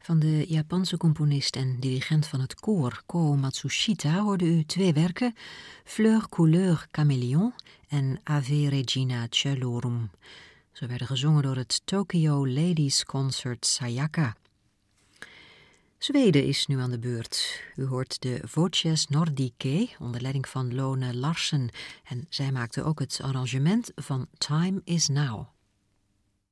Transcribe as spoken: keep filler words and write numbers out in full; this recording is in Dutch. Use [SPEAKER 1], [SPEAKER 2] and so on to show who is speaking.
[SPEAKER 1] Van de Japanse componist en dirigent van het koor Kō Matsushita hoorde u twee werken, Fleur Couleur Caméléon en Ave Regina Cielo. Ze werden gezongen door het Tokyo Ladies Concert Sayaka. Zweden is nu aan de beurt. U hoort de Voces Nordicae onder leiding van Lone Larsen en zij maakte ook het arrangement van Time is Now.